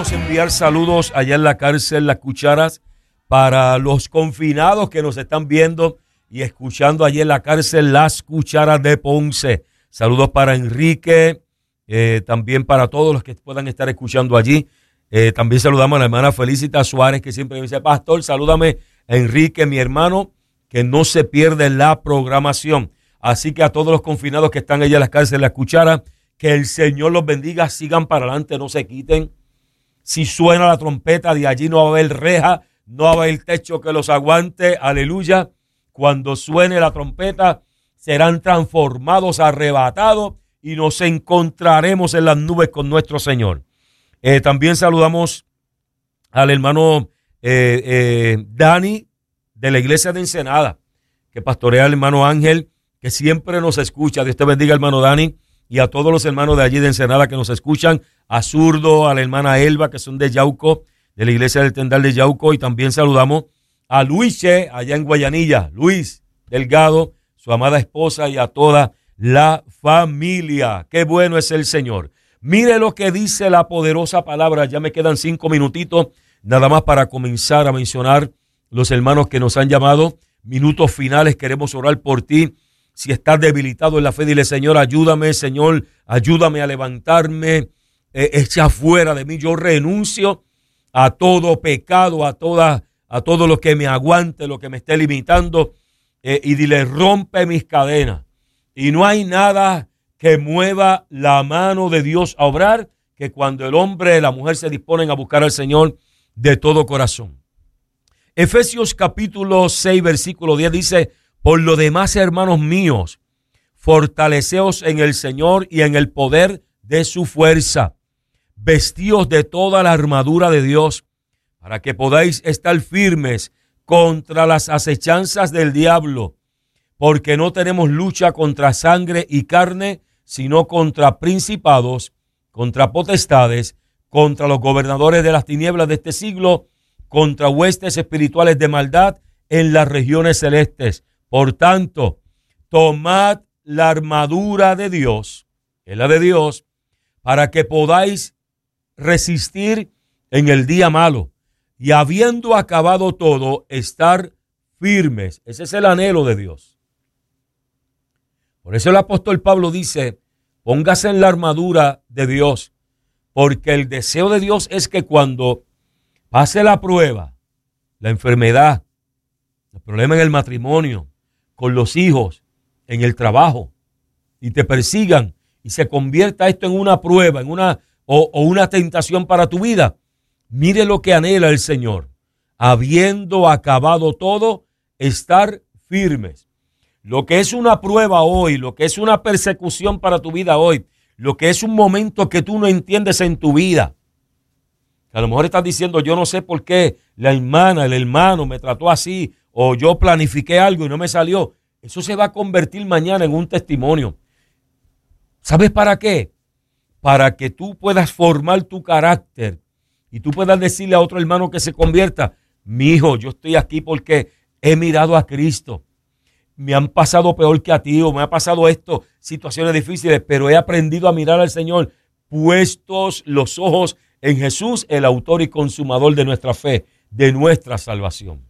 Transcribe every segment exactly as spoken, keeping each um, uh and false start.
queremos enviar saludos allá en la cárcel Las Cucharas para los confinados que nos están viendo y escuchando allí en la cárcel Las Cucharas de Ponce. Saludos para Enrique, eh, también para todos los que puedan estar escuchando allí. Eh, también saludamos a la hermana Felicita Suárez, que siempre me dice: pastor, salúdame a Enrique, mi hermano, que no se pierde la programación. Así que a todos los confinados que están allá en las cárceles Las Cucharas, que el Señor los bendiga, sigan para adelante, no se quiten. Si suena la trompeta, de allí no va a haber reja, no va a haber techo que los aguante, aleluya. Cuando suene la trompeta, serán transformados, arrebatados, y nos encontraremos en las nubes con nuestro Señor. Eh, también saludamos al hermano eh, eh, Dani, de la iglesia de Ensenada, que pastorea al hermano Ángel, que siempre nos escucha. Dios te bendiga, hermano Dani, y a todos los hermanos de allí de Ensenada que nos escuchan, a Zurdo, a la hermana Elba, que son de Yauco, de la iglesia del Tendal de Yauco, y también saludamos a Luise, allá en Guayanilla, Luis Delgado, su amada esposa, y a toda la familia. Qué bueno es el Señor. Mire lo que dice la poderosa palabra. Ya me quedan cinco minutitos, nada más para comenzar a mencionar los hermanos que nos han llamado. Minutos finales, queremos orar por ti. Si estás debilitado en la fe, dile: Señor, ayúdame, Señor, ayúdame a levantarme, eh, echa fuera de mí, yo renuncio a todo pecado, a toda, a todo lo que me aguante, lo que me esté limitando, eh, y dile: rompe mis cadenas. Y no hay nada que mueva la mano de Dios a obrar que cuando el hombre y la mujer se disponen a buscar al Señor de todo corazón. Efesios capítulo seis, versículo diez dice: por lo demás, hermanos míos, fortaleceos en el Señor y en el poder de su fuerza. Vestíos de toda la armadura de Dios, para que podáis estar firmes contra las acechanzas del diablo, porque no tenemos lucha contra sangre y carne, sino contra principados, contra potestades, contra los gobernadores de las tinieblas de este siglo, contra huestes espirituales de maldad en las regiones celestes. Por tanto, tomad la armadura de Dios, que es la de Dios, para que podáis resistir en el día malo, y habiendo acabado todo, estar firmes. Ese es el anhelo de Dios. Por eso el apóstol Pablo dice: póngase en la armadura de Dios, porque el deseo de Dios es que cuando pase la prueba, la enfermedad, el problema en el matrimonio, con los hijos, en el trabajo, y te persigan, y se convierta esto en una prueba, en una o, o una tentación para tu vida, mire lo que anhela el Señor: habiendo acabado todo, estar firmes. Lo que es una prueba hoy, lo que es una persecución para tu vida hoy, lo que es un momento que tú no entiendes en tu vida. A lo mejor estás diciendo: yo no sé por qué la hermana, el hermano me trató así, o yo planifiqué algo y no me salió. Eso se va a convertir mañana en un testimonio. ¿Sabes para qué? Para que tú puedas formar tu carácter y tú puedas decirle a otro hermano que se convierta: mi hijo, yo estoy aquí porque he mirado a Cristo. Me han pasado peor que a ti, o me ha pasado esto, situaciones difíciles, pero he aprendido a mirar al Señor, puestos los ojos en Jesús, el autor y consumador de nuestra fe, de nuestra salvación.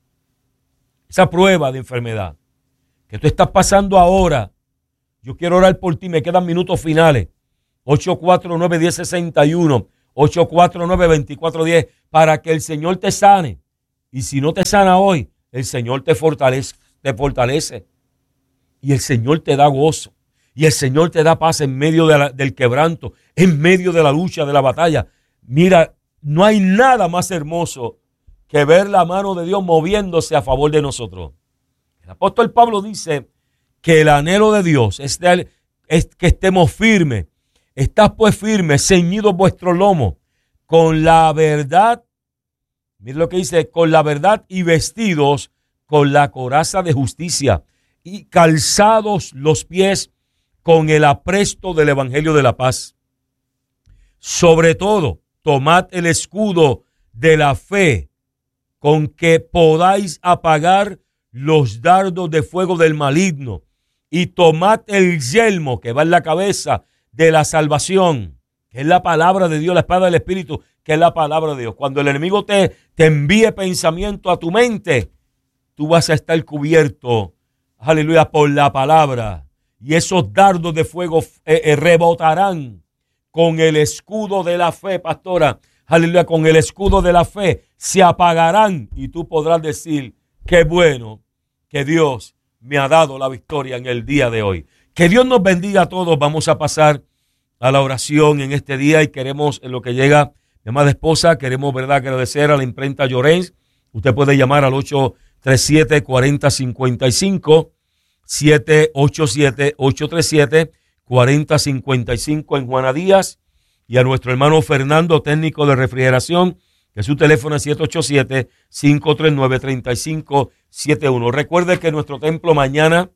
Esa prueba de enfermedad que tú estás pasando ahora, yo quiero orar por ti. Me quedan minutos finales. ocho cuatro nueve, uno cero seis uno, ocho cuatro nueve, dos cuatro uno cero, para que el Señor te sane. Y si no te sana hoy, el Señor te fortalece, te fortalece. Y el Señor te da gozo. Y el Señor te da paz en medio de la, del quebranto, en medio de la lucha, de la batalla. Mira, no hay nada más hermoso que ver la mano de Dios moviéndose a favor de nosotros. El apóstol Pablo dice que el anhelo de Dios es, de, es que estemos firmes. Estás pues firmes, ceñidos vuestro lomo con la verdad. Mira lo que dice: con la verdad, y vestidos con la coraza de justicia, y calzados los pies con el apresto del evangelio de la paz. Sobre todo, tomad el escudo de la fe, con que podáis apagar los dardos de fuego del maligno, y tomad el yelmo que va en la cabeza de la salvación, que es la palabra de Dios, la espada del Espíritu, que es la palabra de Dios. Cuando el enemigo te, te envíe pensamiento a tu mente, tú vas a estar cubierto, aleluya, por la palabra. Y esos dardos de fuego eh, eh, rebotarán con el escudo de la fe, pastora. Aleluya, con el escudo de la fe se apagarán y tú podrás decir, qué bueno que Dios me ha dado la victoria en el día de hoy. Que Dios nos bendiga a todos. Vamos a pasar a la oración en este día y queremos, en lo que llega mi amada esposa, queremos, verdad, agradecer a la imprenta Llorens. Usted puede llamar al ocho tres siete, cuatro cero cinco cinco, siete ocho siete, ocho tres siete, cuatro cero cinco cinco en Juana Díaz, y a nuestro hermano Fernando, técnico de refrigeración, que su teléfono es siete ocho siete, cinco tres nueve, tres cinco siete uno. Recuerde que nuestro templo mañana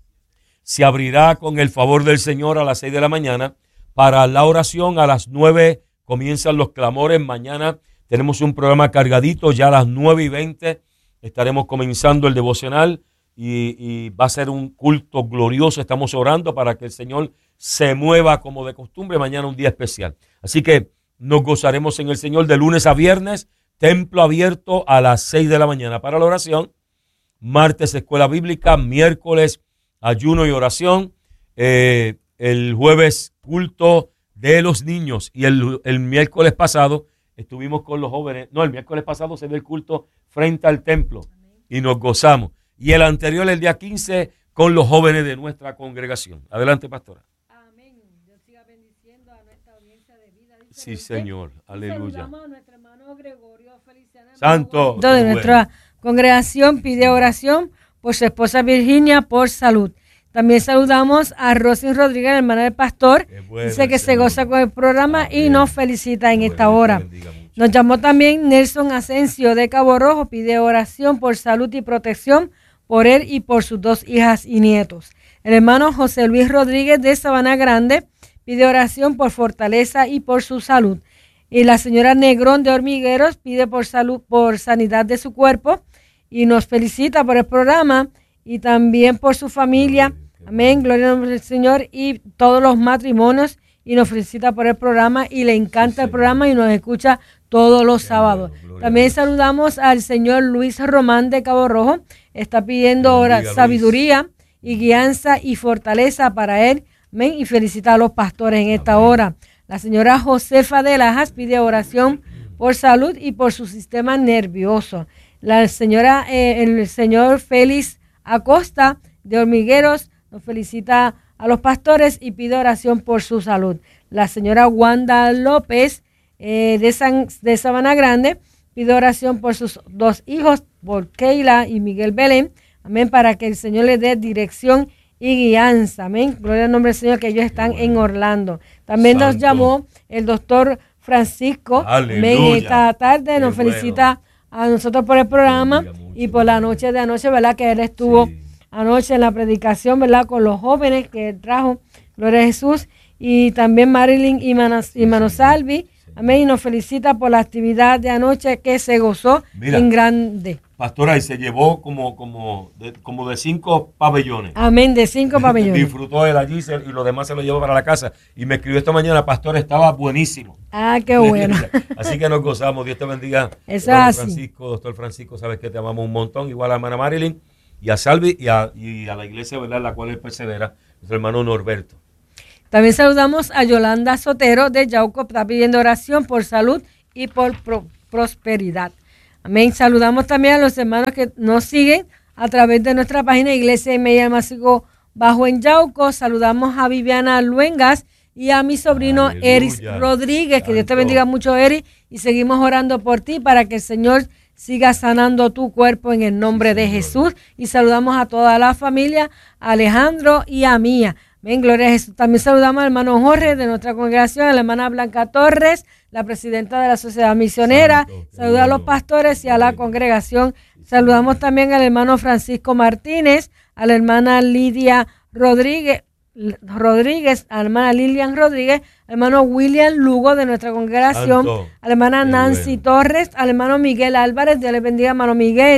se abrirá con el favor del Señor a las seis de la mañana para la oración. A las nueve comienzan los clamores. Mañana tenemos un programa cargadito, ya a las nueve y veinte estaremos comenzando el devocional y, y va a ser un culto glorioso. Estamos orando para que el Señor se mueva como de costumbre. Mañana un día especial. Así que nos gozaremos en el Señor de lunes a viernes, templo abierto a las seis de la mañana para la oración. Martes, escuela bíblica. Miércoles, ayuno y oración. Eh, el jueves, culto de los niños. Y el, el miércoles pasado estuvimos con los jóvenes. No, el miércoles pasado se dio el culto frente al templo y nos gozamos. Y el anterior, el día quince, con los jóvenes de nuestra congregación. Adelante, pastora. Amén. Dios siga bendiciendo a nuestra audiencia de vida. Dice Sí, usted, Señor. Aleluya. Saludamos a nuestro hermano Gregorio Feliciano. Santo. De Bueno. nuestra congregación pide oración por su esposa Virginia por salud. También saludamos a Rosy Rodríguez, hermana del pastor. Bueno, Dice que se Señor. goza con el programa Amén. y nos felicita en Bueno, esta Dios te hora. bendiga mucho. Nos llamó también Nelson Asensio de Cabo Rojo, pide oración por salud y protección por él y por sus dos hijas y nietos. El hermano José Luis Rodríguez de Sabana Grande pide oración por fortaleza y por su salud. Y la señora Negrón de Hormigueros pide por salud, por sanidad de su cuerpo y nos felicita por el programa y también por su familia. Amén, gloria al nombre del Señor y todos los matrimonios, y nos felicita por el programa y le encanta el programa y nos escucha todos los sábados. También saludamos al señor Luis Román de Cabo Rojo, está pidiendo ahora sabiduría y guianza y fortaleza para él. Amén, y felicita a los pastores en esta hora. La señora Josefa de Lajas pide oración por salud y por su sistema nervioso. La señora, eh, el señor Félix Acosta de Hormigueros nos felicita a los pastores y pide oración por su salud. La señora Wanda López eh, de, San, de Sabana Grande pide oración por sus dos hijos, por Keila y Miguel Belén. Amén, para que el Señor les dé dirección y guianza. Amén, gloria al nombre del Señor, que ellos están en Orlando. También Santo. Nos llamó el doctor Francisco. Amén, esta tarde Qué nos felicita bueno. a nosotros por el programa y por la noche de anoche, ¿verdad? Que él estuvo sí. anoche en la predicación, ¿verdad? Con los jóvenes que trajo, gloria a Jesús, y también Marilyn y, Manos, y Manosalvi, sí. amén, y nos felicita por la actividad de anoche que se gozó Mira, en grande. Pastora, y se llevó como, como, de, como de cinco pabellones. Amén, de cinco pabellones. Disfrutó él allí y los demás se lo llevó para la casa. Y me escribió esta mañana, pastor, estaba buenísimo. Ah, qué bueno. Así que nos gozamos. Dios te bendiga. Eso es así. Francisco, doctor Francisco, sabes que te amamos un montón. Igual a hermana Marilyn y a Salvi y a, y a la iglesia, ¿verdad?, en la cual él persevera, nuestro hermano Norberto. También saludamos a Yolanda Sotero de Yauco, está pidiendo oración por salud y por pro, prosperidad. Amén. Saludamos también a los hermanos que nos siguen a través de nuestra página Iglesia Media Masico Bajo en Yauco. Saludamos a Viviana Luengas y a mi sobrino Aleluya. Eris Rodríguez. Santo. Que Dios te bendiga mucho, Eris. Y seguimos orando por ti para que el Señor siga sanando tu cuerpo en el nombre sí, de Jesús. Y saludamos a toda la familia, a Alejandro y a Mía. Ven, gloria a Jesús. También saludamos al hermano Jorge de nuestra congregación, a la hermana Blanca Torres, la presidenta de la Sociedad Misionera. Saluda a los pastores y a la congregación. Saludamos también al hermano Francisco Martínez, a la hermana Lidia Rodríguez, Rodríguez, a la hermana Lilian Rodríguez, al hermano William Lugo de nuestra congregación, Santo. A la hermana Nancy bueno. Torres, al hermano Miguel Álvarez, Dios les bendiga, hermano Miguel.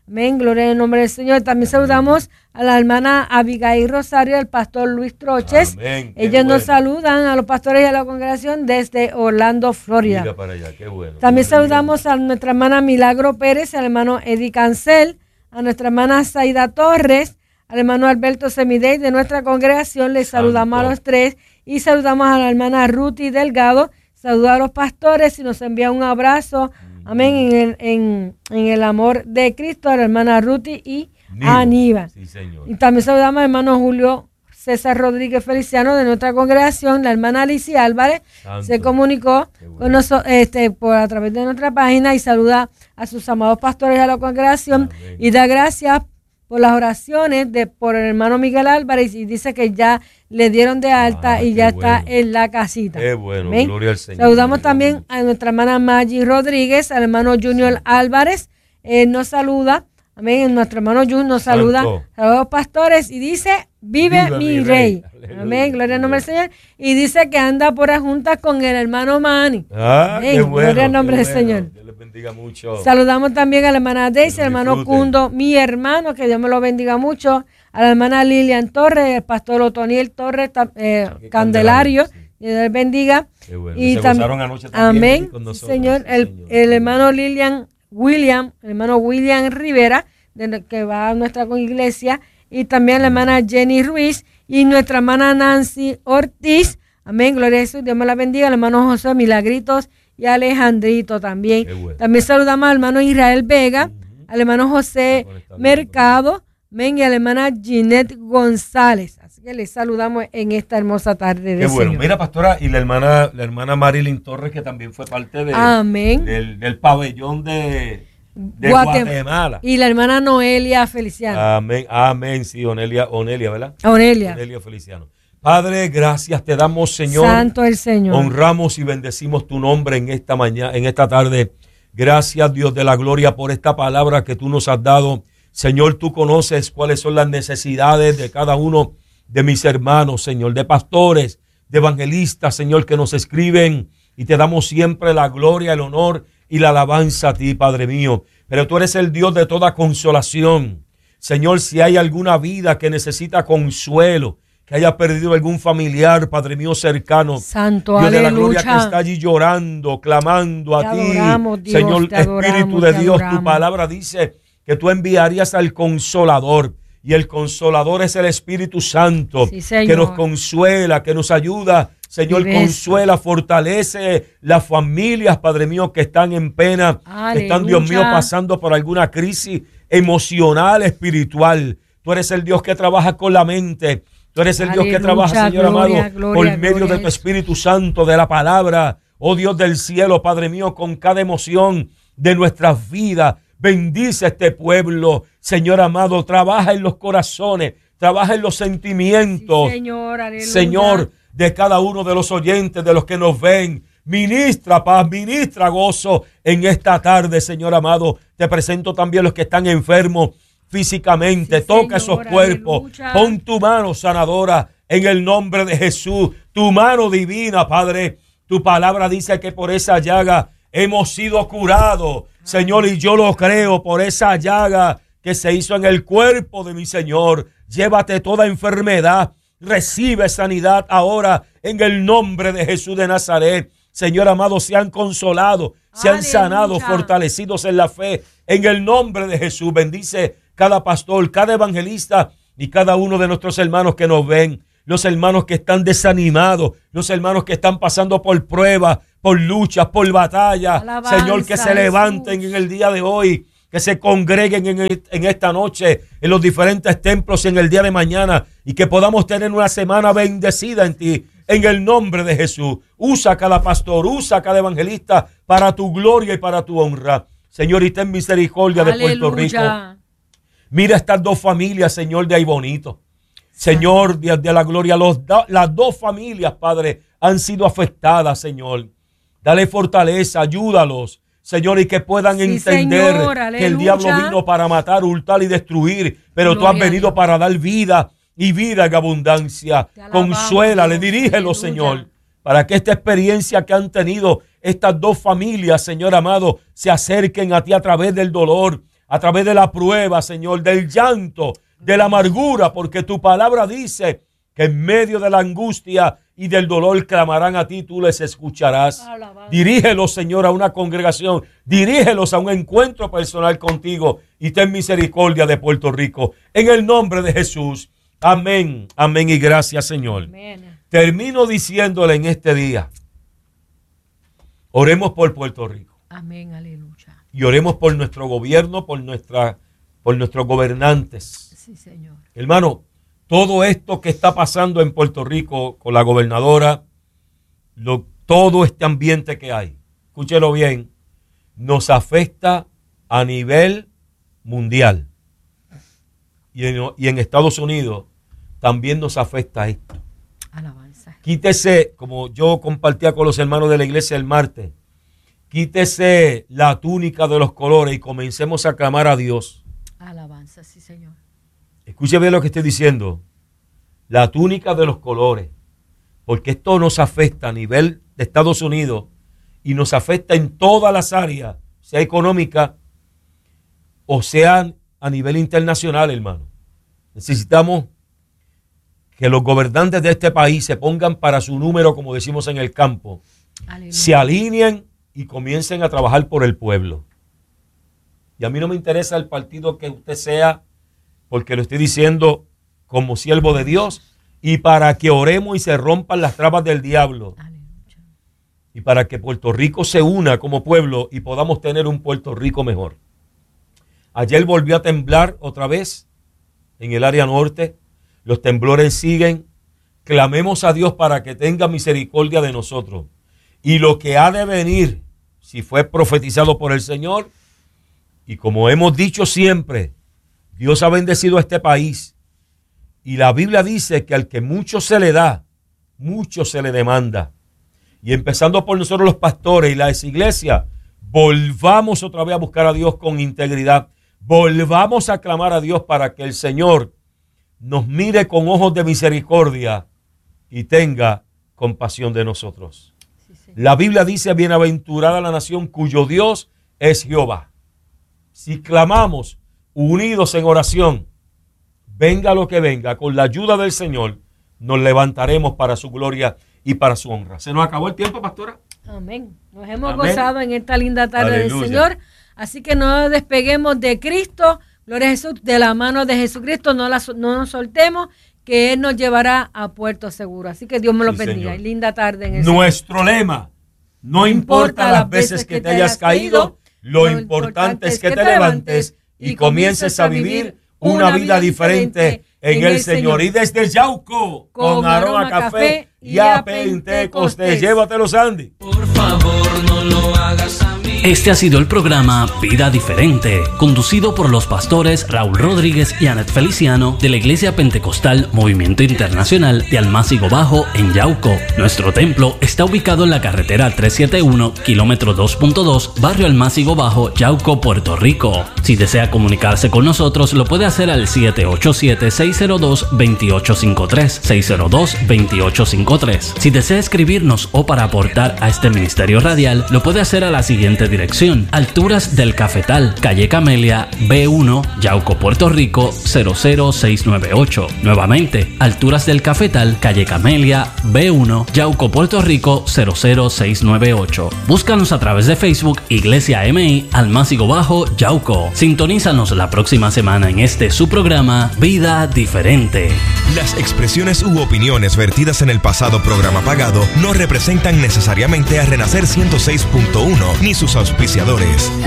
Amén, gloria al nombre del Señor. También saludamos a la hermana Abigail Rosario, el pastor Luis Troches. Amén, Ellos bueno. nos saludan a los pastores y a la congregación desde Orlando, Florida. Mira para allá, qué bueno. También saludamos a nuestra hermana Milagro Pérez, al hermano Eddie Cancel, a nuestra hermana Zaida Torres, al hermano Alberto Semidey de nuestra congregación. Les saludamos Santo. a los tres y saludamos a la hermana Ruti Delgado. Saluda a los pastores y nos envía un abrazo. Amén, en el, en, en el amor de Cristo, a la hermana Ruti y Nivo. a Aníbal. Sí, señor. Y también saludamos al hermano Julio César Rodríguez Feliciano de nuestra congregación. La hermana Alicia Álvarez Santo. se comunicó Qué bueno. con nosotros este, por, a través de nuestra página y saluda a sus amados pastores y a la congregación. Amén. Y da gracias por las oraciones de por el hermano Miguel Álvarez y dice que ya le dieron de alta Ah, y ya qué está bueno. en la casita. Qué bueno, Amén. gloria al Señor. Saludamos también a nuestra hermana Maggie Rodríguez, al hermano Junior Álvarez, eh, nos saluda, amén, nuestro hermano Junior nos saluda Santo. a los pastores y dice, vive, Viva mi mi rey, rey. Aleluya. amén, gloria al nombre del Señor, y dice que anda por ahí juntas con el hermano Manny. Ah, Amén, qué bueno. gloria al nombre qué del bueno. Señor. Dios les bendiga mucho. Saludamos también a la hermana Daisy, Que al lo hermano disfruten. Cundo, mi hermano, que Dios me lo bendiga mucho, a la hermana Lilian Torres, el pastor Otoniel Torres, ta- eh, Qué Candelario, Candelario, sí. que Dios les bendiga. Qué bueno. Y Se tam- gozaron anoche también amén, aquí con sí, nosotros. señor. Sí, El, señor. el hermano Lilian William, el hermano William Rivera, de, lo- que va a nuestra iglesia, y también la hermana Jenny Ruiz y nuestra hermana Nancy Ortiz. Amén, gloria a Jesús, Dios me la bendiga. El hermano José Milagritos y Alejandrito también. Qué bueno. También saludamos al hermano Israel Vega, Ujú. al hermano José Está conectado. Mercado, amén, y a la hermana Ginette González. Así que les saludamos en esta hermosa tarde de Qué bueno. Señor. Mira, pastora, y la hermana, la hermana Marilyn Torres, que también fue parte de, Amén. del, del pabellón de, de Guatem- Guatemala. Y la hermana Noelia Feliciano. Amén, amén, sí, Onelia, Onelia, ¿verdad? Onelia. Onelia Feliciano. Padre, gracias te damos, Señor. Santo el Señor. Honramos y bendecimos tu nombre en esta mañana, en esta tarde. Gracias, Dios de la gloria, por esta palabra que tú nos has dado. Señor, tú conoces cuáles son las necesidades de cada uno de mis hermanos, Señor, de pastores, de evangelistas, Señor, que nos escriben, y te damos siempre la gloria, el honor y la alabanza a ti, Padre mío. Pero tú eres el Dios de toda consolación. Señor, si hay alguna vida que necesita consuelo, que haya perdido algún familiar, Padre mío, cercano, Santo, Dios de la gloria, que aleluya. está allí llorando, clamando a Te ti, adoramos, Dios, Señor, te adoramos, Espíritu de te Dios, tu adoramos. palabra dice que tú enviarías al Consolador, y el Consolador es el Espíritu Santo, Sí, Señor. que nos consuela, que nos ayuda, Señor, Vive consuela, fortalece las familias, Padre mío, que están en pena, que están, Dios mío, Aleluya. pasando por alguna crisis emocional, espiritual. Tú eres el Dios que trabaja con la mente. Tú eres el Dios que Aleluya, trabaja, Señor gloria, amado, gloria, por medio gloria de a tu Jesús. Espíritu Santo, de la palabra. Oh Dios del cielo, Padre mío, con cada emoción de nuestras vidas. Bendice a este pueblo, Señor amado. Trabaja en los corazones, trabaja en los sentimientos. Sí, Señor, aleluya. Señor, de cada uno de los oyentes, de los que nos ven. Ministra paz, ministra gozo en esta tarde, Señor amado. Te presento también los que están enfermos físicamente. Sí, Toca Señor, esos cuerpos. aleluya. Pon tu mano sanadora en el nombre de Jesús. Tu mano divina, Padre. Tu palabra dice que por esa llaga hemos sido curados, Señor, y yo lo creo, por esa llaga que se hizo en el cuerpo de mi Señor. Llévate toda enfermedad. Recibe sanidad ahora en el nombre de Jesús de Nazaret. Señor amado, sean consolados, sean Aleluya. sanados, fortalecidos en la fe. En el nombre de Jesús, bendice cada pastor, cada evangelista y cada uno de nuestros hermanos que nos ven. Los hermanos que están desanimados, los hermanos que están pasando por pruebas, por luchas, por batallas. Alabanza, Señor, que se Jesús. levanten en el día de hoy, que se congreguen en, el- en esta noche en los diferentes templos en el día de mañana, y que podamos tener una semana bendecida en ti, en el nombre de Jesús. Usa a cada pastor, usa a cada evangelista para tu gloria y para tu honra. Señor, y ten misericordia de Puerto Rico. Aleluya. Mira estas dos familias, Señor, de ahí bonito. Señor, Dios de la gloria, los do- las dos familias, Padre, han sido afectadas, Señor. Dale fortaleza, ayúdalos, Señor, y que puedan Sí, entender Señor, que el diablo aleluya. vino para matar, hurtar y destruir, pero tú Gloria has a venido Dios. para dar vida y vida en abundancia. Te alabamos, Consuélale, Dios, dirígelo, aleluya. Señor, para que esta experiencia que han tenido estas dos familias, Señor amado, se acerquen a ti a través del dolor, a través de la prueba, Señor, del llanto, de la amargura, porque tu palabra dice que en medio de la angustia y del dolor clamarán a ti, tú les escucharás. Alabanza. Dirígelos, Señor, a una congregación, dirígelos a un encuentro personal contigo y ten misericordia de Puerto Rico. En el nombre de Jesús, amén, amén y gracias, Señor. Amén. Termino diciéndole en este día, oremos por Puerto Rico. Amén, aleluya. Y oremos por nuestro gobierno, por, nuestra, por nuestros gobernantes. Sí, Señor. Hermano, todo esto que está pasando en Puerto Rico con la gobernadora, lo, todo este ambiente que hay, escúchelo bien, nos afecta a nivel mundial. Y en, y en Estados Unidos también nos afecta esto. Alabanza. Quítese, como yo compartía con los hermanos de la iglesia el martes, quítese la túnica de los colores y comencemos a clamar a Dios. Alabanza, sí, Señor. Escuche bien lo que estoy diciendo. La túnica de los colores. Porque esto nos afecta a nivel de Estados Unidos y nos afecta en todas las áreas, sea económica o sea a nivel internacional, hermano. Necesitamos que los gobernantes de este país se pongan para su número, como decimos en el campo. Aleluya. Se alineen y comiencen a trabajar por el pueblo. Y a mí no me interesa el partido que usted sea, porque lo estoy diciendo como siervo de Dios y para que oremos y se rompan las trabas del diablo. Aleluya. Y para que Puerto Rico se una como pueblo y podamos tener un Puerto Rico mejor. Ayer volvió a temblar otra vez en el área norte. Los temblores siguen. Clamemos a Dios para que tenga misericordia de nosotros. Y lo que ha de venir, si fue profetizado por el Señor, y como hemos dicho siempre, Dios ha bendecido a este país y la Biblia dice que al que mucho se le da, mucho se le demanda. Y empezando por nosotros los pastores y las iglesias, volvamos otra vez a buscar a Dios con integridad. Volvamos a clamar a Dios para que el Señor nos mire con ojos de misericordia y tenga compasión de nosotros. Sí, sí. La Biblia dice, bienaventurada la nación cuyo Dios es Jehová. Si clamamos unidos en oración, venga lo que venga, con la ayuda del Señor, nos levantaremos para su gloria y para su honra. ¿Se nos acabó el tiempo, pastora? Amén. Nos hemos Amén. gozado en esta linda tarde Aleluya. del Señor. Así que no nos despeguemos de Cristo. Gloria a Jesús, de la mano de Jesucristo, no, la, no nos soltemos, que Él nos llevará a puerto seguro. Así que Dios me lo sí, bendiga. Señor. Linda tarde en el Nuestro Señor. lema, no, no importa las veces que te hayas caído, lo importante es que te levantes y comiences a vivir una vida diferente en el Señor. Y desde Yauco, con aroma a café y a Pentecostés. Llévatelo, Sandy. Por favor, no lo hagas a mí. Este ha sido el programa Vida Diferente, conducido por los pastores Raúl Rodríguez y Anet Feliciano de la Iglesia Pentecostal Movimiento Internacional de Almácigo Bajo en Yauco. Nuestro templo está ubicado en la carretera trescientos setenta y uno, kilómetro dos punto dos, barrio Almácigo Bajo, Yauco, Puerto Rico. Si desea comunicarse con nosotros, lo puede hacer al siete ocho siete, seis cero dos, dos ocho cinco tres, seis cero dos, dos ocho cinco tres. Si desea escribirnos o para aportar a este ministerio radial, lo puede hacer a la siguiente dirección: Alturas del Cafetal, calle Camelia, B uno, Yauco, Puerto Rico, cero cero seis nueve ocho. Nuevamente, Alturas del Cafetal, calle Camelia, B uno, Yauco, Puerto Rico, cero cero seis nueve ocho. Búscanos a través de Facebook, Iglesia M I, Almácigo Bajo, Yauco. Sintonízanos la próxima semana en este su programa Vida Diferente. Las expresiones u opiniones vertidas en el pasado programa pagado no representan necesariamente a Renacer ciento seis punto uno ni sus auspiciadores.